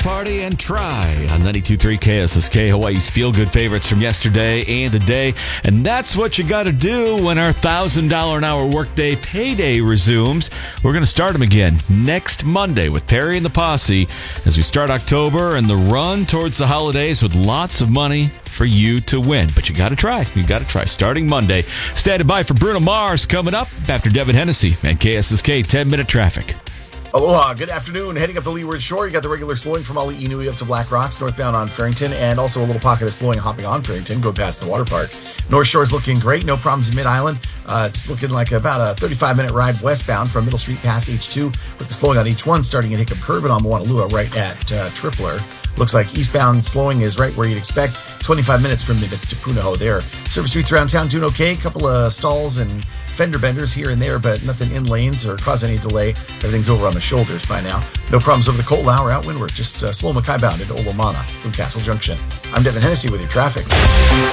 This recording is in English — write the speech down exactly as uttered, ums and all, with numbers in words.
party, and try on ninety-two point three K S S K, Hawaii's feel-good favorites from yesterday and today. And that's what you got to do when our one thousand dollars an hour workday payday resumes. We're going to start them again next Monday with Perry and the Posse as we start October and the run towards the holidays with lots of money for you to win. But you got to try. You got to try. Starting Monday. Standing by for Bruno Mars coming up after Devin Hennessy and K S S K ten-minute traffic. Aloha, good afternoon. Heading up the Leeward Shore, you got the regular slowing from Ali Inui up to Black Rocks, northbound on Farrington, and also a little pocket of slowing hopping on Farrington, go past the water park. North Shore is looking great, no problems in Mid-Island. Uh, it's looking like about a thirty-five minute ride westbound from Middle Street past H two, with the slowing on H one starting at Hickam Curve and on Moanalua right at uh, Tripler. Looks like eastbound slowing is right where you'd expect. twenty-five minutes from Nimitz to Punahou there. Service streets around town doing okay. A couple of stalls and fender benders here and there, but nothing in lanes or cause any delay. Everything's over on the shoulders by now. No problems over the Coal Hour out windward. Just uh, slow Mackay bound into Olomana from Castle Junction. I'm Devin Hennessy with your traffic.